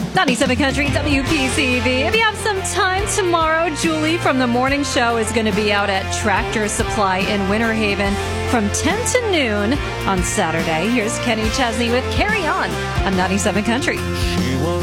97 Country WPCV. If you have some time tomorrow, Julie from the morning show is going to be out at Tractor Supply in Winter Haven from 10 to noon on Saturday. Here's Kenny Chesney with Carry On 97 Country.